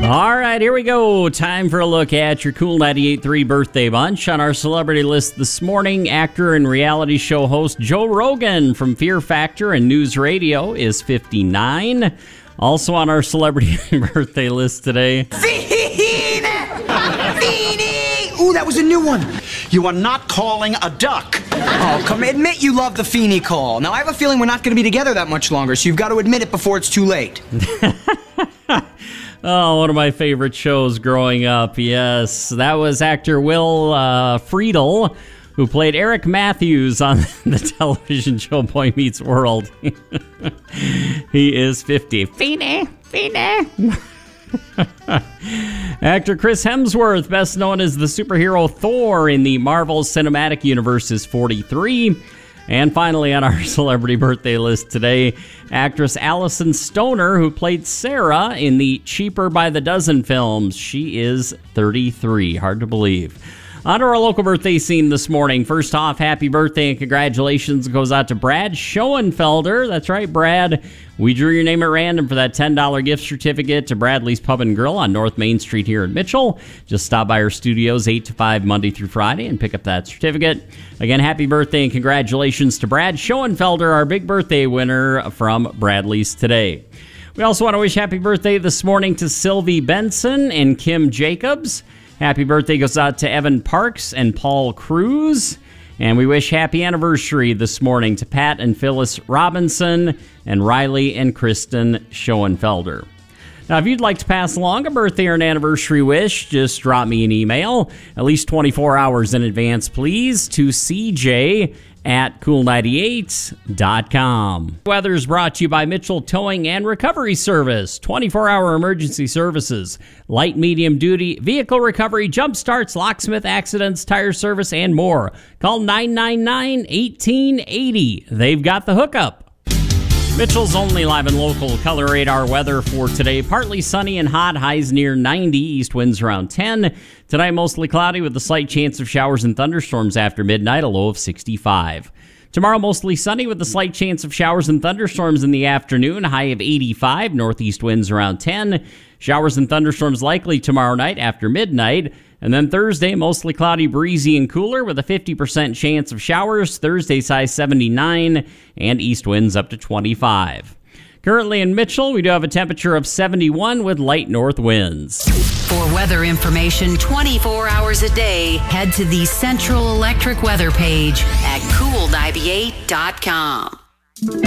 All right, here we go. Time for a look at your Cool 98.3 birthday bunch. On our celebrity list this morning, actor and reality show host Joe Rogan from Fear Factor and News Radio is 59. Also on our celebrity birthday list today. Feeny! Ooh, that was a new one. You are not calling a duck. Oh, come admit you love the Feeny call. Now, I have a feeling we're not going to be together that much longer, so you've got to admit it before it's too late. Oh, one of my favorite shows growing up. Yes, that was actor Will Friedle, who played Eric Matthews on the television show Boy Meets World. He is 50. Feeny. Actor Chris Hemsworth, best known as the superhero Thor in the Marvel Cinematic Universe, is 43. And finally, on our celebrity birthday list today, actress Allison Stoner, who played Sarah in the Cheaper by the Dozen films. She is 33. Hard to believe. On to our local birthday scene this morning. First off, happy birthday and congratulations goes out to Brad Schoenfelder. That's right, Brad. We drew your name at random for that $10 gift certificate to Bradley's Pub and Grill on North Main Street here in Mitchell. Just stop by our studios 8 to 5 Monday through Friday and pick up that certificate. Again, happy birthday and congratulations to Brad Schoenfelder, our big birthday winner from Bradley's today. We also want to wish happy birthday this morning to Sylvie Benson and Kim Jacobs. Happy birthday goes out to Evan Parks and Paul Cruz. And we wish happy anniversary this morning to Pat and Phyllis Robinson and Riley and Kristen Schoenfelder. Now, if you'd like to pass along a birthday or an anniversary wish, just drop me an email, at least 24 hours in advance, please, to cj@cool98.com. Weather is brought to you by Mitchell Towing and Recovery Service. 24-hour emergency services, light, medium duty, vehicle recovery, jump starts, locksmith accidents, tire service, and more. Call 999-1880. They've got the hookup. Mitchell's only live and local color radar weather for today. Partly sunny and hot, highs near 90, east winds around 10. Tonight, mostly cloudy with a slight chance of showers and thunderstorms after midnight, a low of 65. Tomorrow, mostly sunny with a slight chance of showers and thunderstorms in the afternoon, high of 85, northeast winds around 10. Showers and thunderstorms likely tomorrow night after midnight. And then Thursday, mostly cloudy, breezy, and cooler with a 50% chance of showers. Thursday's high 79 and east winds up to 25. Currently in Mitchell, we do have a temperature of 71 with light north winds. For weather information 24 hours a day, head to the Central Electric weather page at cool98.com.